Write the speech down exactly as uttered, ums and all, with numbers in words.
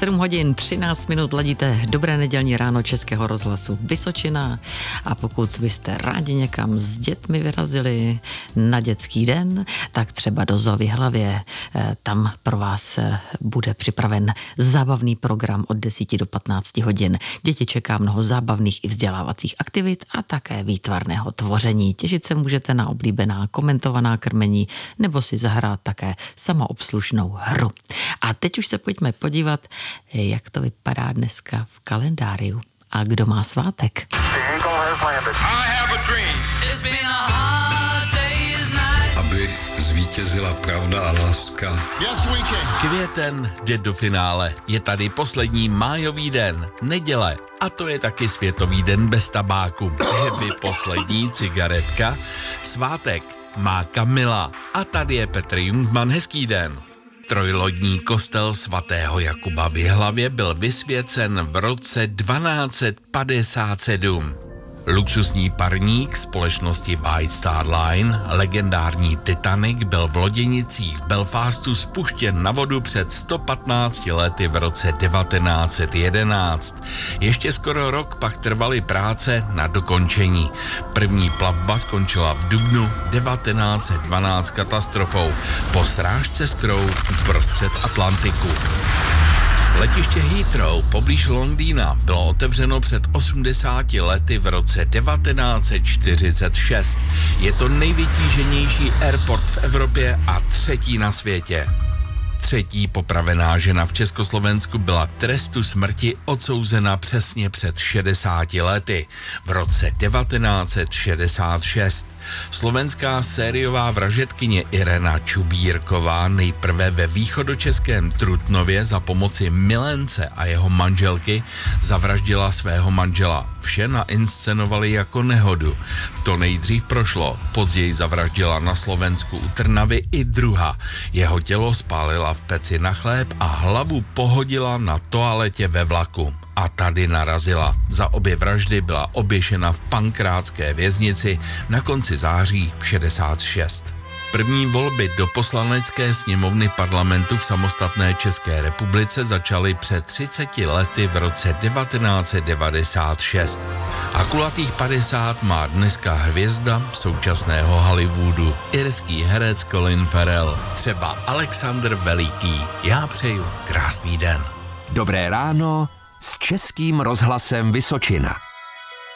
sedm hodin třináct minut ladíte Dobré nedělní ráno Českého rozhlasu Vysočina a pokud byste rádi někam s dětmi vyrazili na dětský den, tak třeba do Zoo v Jihlavě. Tam pro vás bude připraven zábavný program od deseti do patnácti hodin. Děti čeká mnoho zábavných i vzdělávacích aktivit a také výtvarného tvoření. Těšit se můžete na oblíbená komentovaná krmení nebo si zahrát také samoobslužnou hru. A teď už se pojďme podívat, jak to vypadá dneska v kalendáriu a kdo má svátek. Aby zvítězila pravda a láska. Květen jde do finále. Je tady poslední májový den, neděle. A to je taky světový den bez tabáku. Happy poslední cigaretka. Svátek má Kamila. A tady je Petr Jungmann, hezký den. Trojlodní kostel svatého Jakuba v Jihlavě byl vysvěcen v roce dvanáct set padesát sedm. Luxusní parník společnosti White Star Line, legendární Titanic, byl v loděnicích v Belfastu spuštěn na vodu před sto patnácti lety v roce devatenáct set jedenáct. Ještě skoro rok pak trvaly práce na dokončení. První plavba skončila v dubnu devatenáct set dvanáct katastrofou po srážce skrou uprostřed Atlantiku. Letiště Heathrow poblíž Londýna bylo otevřeno před osmdesáti lety v roce devatenáct set čtyřicet šest. Je to nejvytíženější airport v Evropě a třetí na světě. Třetí popravená žena v Československu byla k trestu smrti odsouzena přesně před šedesáti lety, v roce devatenáct set šedesát šest. Slovenská sériová vražedkyně Irena Čubírková nejprve ve východočeském Trutnově za pomoci milence a jeho manželky zavraždila svého manžela. Vše nainscenovali jako nehodu. To nejdřív prošlo, později zavraždila na Slovensku u Trnavy i druha. Jeho tělo spálila v peci na chléb a hlavu pohodila na toaletě ve vlaku. A tady narazila. Za obě vraždy byla oběšena v Pankrátské věznici na konci září šedesát šest. První volby do poslanecké sněmovny parlamentu v samostatné České republice začaly před třiceti lety v roce devatenáct set devadesát šest. A kulatých padesát má dneska hvězda současného Hollywoodu, irský herec Colin Farrell, třeba Alexandr Veliký. Já přeju krásný den. Dobré ráno s Českým rozhlasem Vysočina.